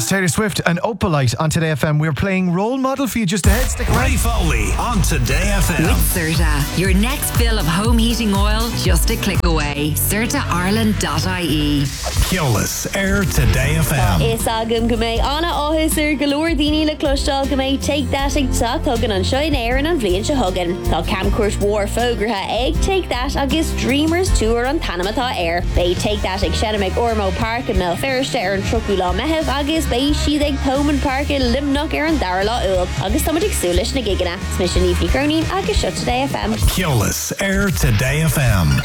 It's Taylor Swift and Opalite on Today FM. We're playing Role Model for you just ahead. Stick around. Ray Foley on Today FM. With CERTA, your next fill of home heating oil just a click away. CERTAIreland.ie. Keolis, Air Today FM. Is agam gumay Anna Ohusur galore dini la clustal gumay take that ag talk huggin on shine air and on vlian shahuggin. Tal camcourt war fogerha egg take that agus Dreamers tour on Panama Air. They take that ag Shenamig Ormo Park and Melferiste and Trucula Mehev agus Bay Sheedig Poman Park in Limnock and Darla Ul. Agus Tomatic Sulish Nagigana. Smission Evening Crony agus Shut Today FM. Keolis, Air Today FM.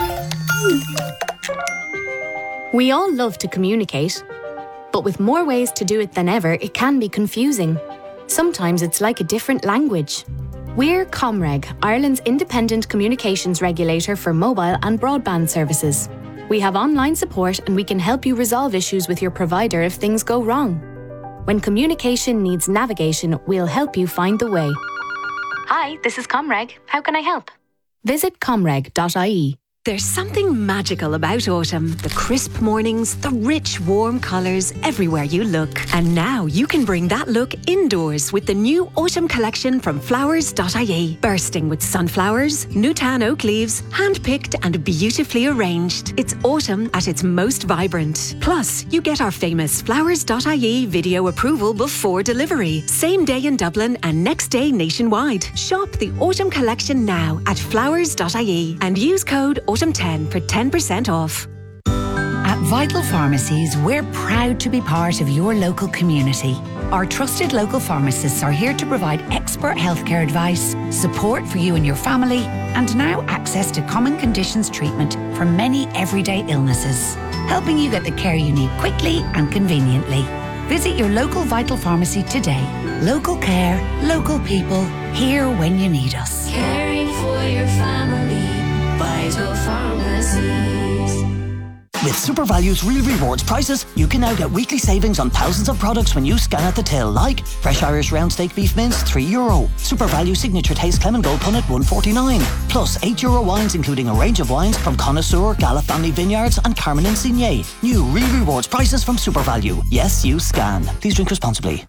We all love to communicate, but with more ways to do it than ever, it can be confusing. Sometimes it's like a different language. We're Comreg, Ireland's independent communications regulator for mobile and broadband services. We have online support and we can help you resolve issues with your provider if things go wrong. When communication needs navigation, we'll help you find the way. Hi, this is Comreg. How can I help? Visit comreg.ie. There's something magical about autumn. The crisp mornings, the rich, warm colours everywhere you look. And now you can bring that look indoors with the new autumn collection from flowers.ie. Bursting with sunflowers, Nutan oak leaves, hand-picked and beautifully arranged. It's autumn at its most vibrant. Plus, you get our famous flowers.ie video approval before delivery. Same day in Dublin and next day nationwide. Shop the autumn collection now at flowers.ie and use code Autumn10 for 10% off. At Vital Pharmacies, we're proud to be part of your local community. Our trusted local pharmacists are here to provide expert healthcare advice, support for you and your family, and now access to common conditions treatment for many everyday illnesses, helping you get the care you need quickly and conveniently. Visit your local Vital Pharmacy today. Local care, local people, here when you need us. Caring for your family. Vital Pharmacies. With SuperValue's Real Rewards prices, you can now get weekly savings on thousands of products when you scan at the till, like fresh Irish round steak beef mince, €3. SuperValue Signature Taste Clement Gold Punnet, $1.49. Plus €8 wines, including a range of wines from Connoisseur, Gala Family Vineyards and Carmen and Signet. New Real Rewards prices from SuperValue. Yes, you scan. Please drink responsibly.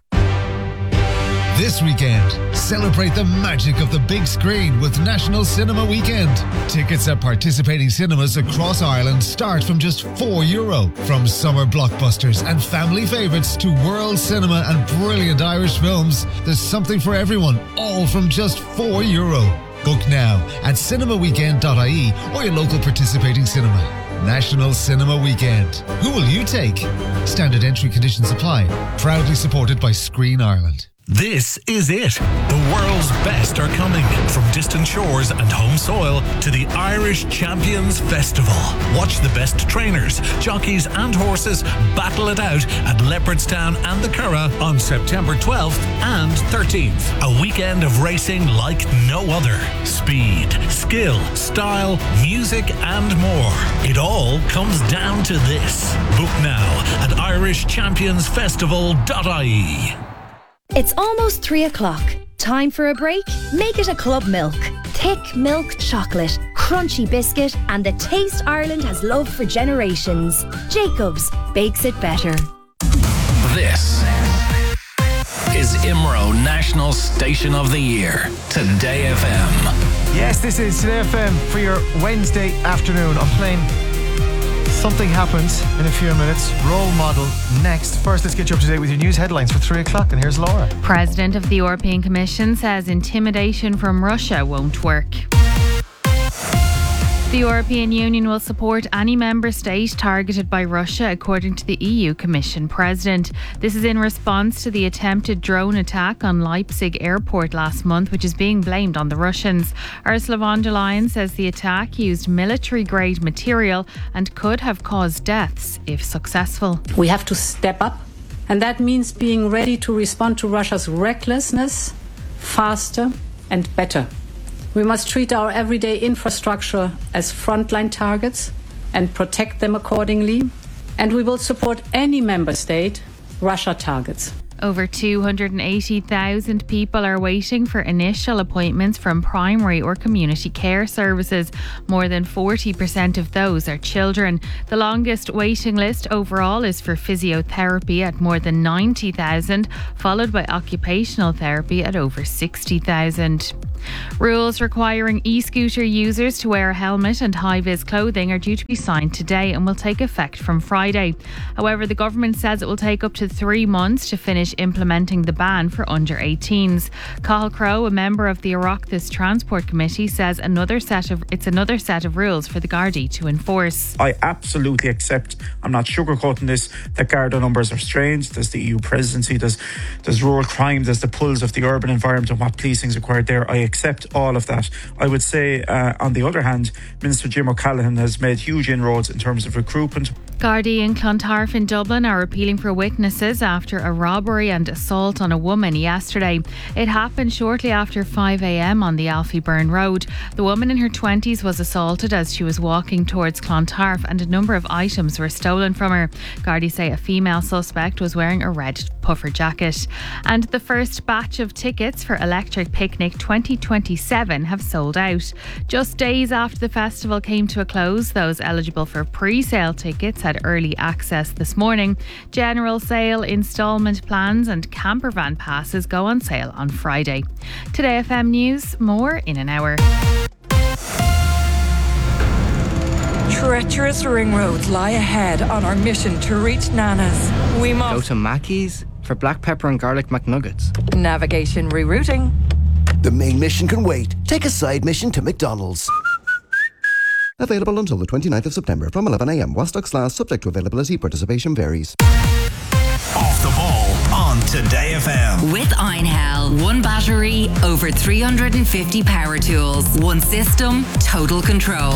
This weekend, celebrate the magic of the big screen with National Cinema Weekend. Tickets at participating cinemas across Ireland start from just €4. From summer blockbusters and family favourites to world cinema and brilliant Irish films, there's something for everyone, all from just €4. Book now at cinemaweekend.ie or your local participating cinema. National Cinema Weekend. Who will you take? Standard entry conditions apply. Proudly supported by Screen Ireland. This is it. The world's best are coming from distant shores and home soil to the Irish Champions Festival. Watch the best trainers, jockeys and horses battle it out at Leopardstown and the Curragh on September 12th and 13th. A weekend of racing like no other. Speed, skill, style, music and more. It all comes down to this. Book now at irishchampionsfestival.ie. It's almost 3 o'clock. Time for a break? Make it a Club Milk. Thick milk chocolate, crunchy biscuit, and the taste Ireland has loved for generations. Jacobs bakes it better. This is IMRO National Station of the Year, Today FM. Yes, this is Today FM for your Wednesday afternoon. I'm playing Something Happens in a few minutes. Role Model next. First, let's get you up to date with your news headlines for 3 o'clock. And here's Laura. President of the European Commission says intimidation from Russia won't work. The European Union will support any member state targeted by Russia, according to the EU Commission President. This is in response to the attempted drone attack on Leipzig airport last month, which is being blamed on the Russians. Ursula von der Leyen says the attack used military-grade material and could have caused deaths if successful. We have to step up, and that means being ready to respond to Russia's recklessness faster and better. We must treat our everyday infrastructure as frontline targets and protect them accordingly. And we will support any member state Russia targets. Over 280,000 people are waiting for initial appointments from primary or community care services. More than 40% of those are children. The longest waiting list overall is for physiotherapy at more than 90,000, followed by occupational therapy at over 60,000. Rules requiring e-scooter users to wear a helmet and high-vis clothing are due to be signed today and will take effect from Friday. However, the government says it will take up to 3 months to finish implementing the ban for under 18s. Cathal Crowe, a member of the Oireachtas Transport Committee, says it's another set of rules for the Gardaí to enforce. I absolutely accept, I'm not sugarcoating this, that Garda numbers are strange. There's the EU presidency, there's rural crime, there's the pulls of the urban environment and what policing is required there. I accept all of that. I would say, on the other hand, Minister Jim O'Callaghan has made huge inroads in terms of recruitment. Gardaí in Clontarf in Dublin are appealing for witnesses after a robbery and assault on a woman yesterday. It happened shortly after 5 a.m. on the Alfie Byrne Road. The woman in her 20s was assaulted as she was walking towards Clontarf and a number of items were stolen from her. Gardaí say a female suspect was wearing a red puffer jacket. And the first batch of tickets for Electric Picnic 2027 have sold out. Just days after the festival came to a close, those eligible for pre-sale tickets had early access this morning. General sale, instalment plans and campervan passes go on sale on Friday. Today FM News, more in an hour. Treacherous ring roads lie ahead on our mission to reach Nana's. We must go to Mackey's for black pepper and garlic McNuggets. Navigation rerouting. The main mission can wait. Take a side mission to McDonald's. Available until the 29th of September from 11 a.m. while stocks last, subject to availability. Participation varies. Off the ball on Today FM. With Einhell, one battery, over 350 power tools, one system, total control.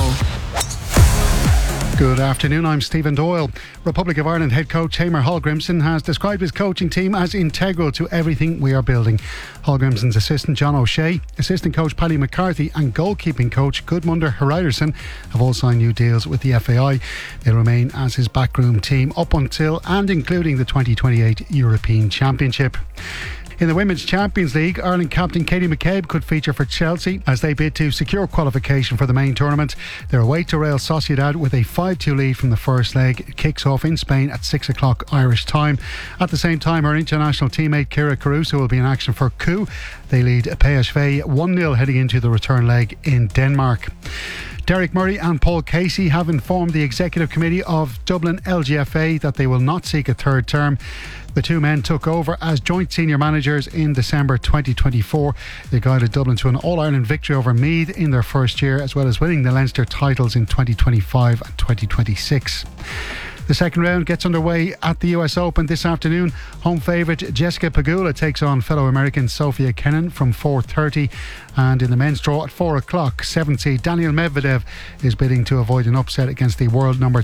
Good afternoon, I'm Stephen Doyle. Republic of Ireland head coach Eamon Hallgrimsson has described his coaching team as integral to everything we are building. Hallgrimsson's assistant John O'Shea, assistant coach Paddy McCarthy and goalkeeping coach Gudmundur Hreiðarsson have all signed new deals with the FAI. They'll remain as his backroom team up until and including the 2028 European Championship. In the Women's Champions League, Ireland captain Katie McCabe could feature for Chelsea as they bid to secure qualification for the main tournament. They're away to Real Sociedad with a 5-2 lead from the first leg. It kicks off in Spain at 6 o'clock Irish time. At the same time, her international teammate Kira Caruso will be in action for Coup. They lead PSV 1-0 heading into the return leg in Denmark. Derek Murray and Paul Casey have informed the Executive Committee of Dublin LGFA that they will not seek a third term. The two men took over as joint senior managers in December 2024. They guided Dublin to an All-Ireland victory over Meath in their first year, as well as winning the Leinster titles in 2025 and 2026. The second round gets underway at the US Open this afternoon. Home favourite Jessica Pegula takes on fellow American Sophia Kenin from 4:30. And in the men's draw at 4 o'clock, 7th seed Daniel Medvedev is bidding to avoid an upset against the world number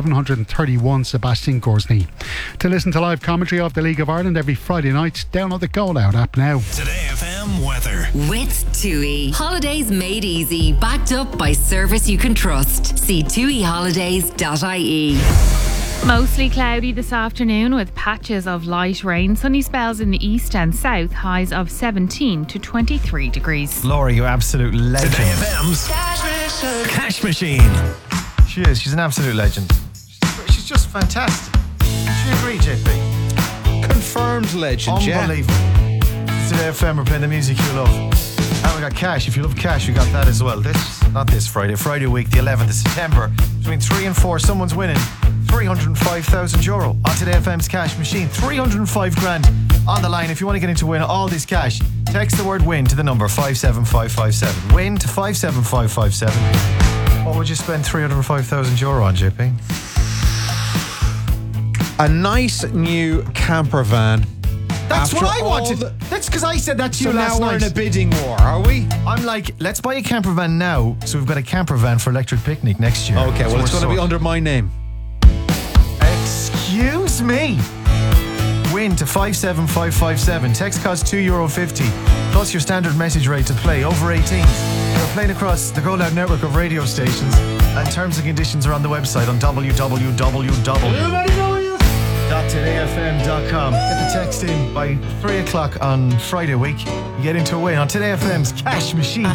731 Sebastian Gorsny. To listen to live commentary of the League of Ireland every Friday night, download the Goal Out app now. Today FM weather. With TUI. Holidays made easy, backed up by service you can trust. See tuiholidays.ie. Mostly cloudy this afternoon with patches of light rain. Sunny spells in the east and south. Highs of 17 to 23 degrees. Laura, you absolute legend. Today FM's Cash Machine. She is. She's an absolute legend. She's just fantastic. Do you agree, JP? Confirmed legend, Unbelievable. Today FM, we're playing the music you love. And we got cash. If you love cash, we got that as well. Not this Friday. Friday week, the 11th of September. Between 3 and 4, someone's winning €305,000 on Today FM's cash machine. 305 grand on the line. If you want to get in to win all this cash, text the word win to the number 57557. Win to 57557. What would you spend €305,000 on, JP? A nice new camper van. That's what I wanted. That's because I said that to you last night. So now we're in a bidding war, are we? I'm like, let's buy a camper van now, so we've got a camper van for Electric Picnic next year. Okay, well, it's going to be under my name. Excuse me. Win to 57557. Text costs €2.50 plus your standard message rate to play. Over 18s. You're playing across the Goal Out network of radio stations, and terms and conditions are on the website on www. todayfm.com. Get the text in by 3 o'clock on Friday week. You get into a win on Today FM's Cash Machine.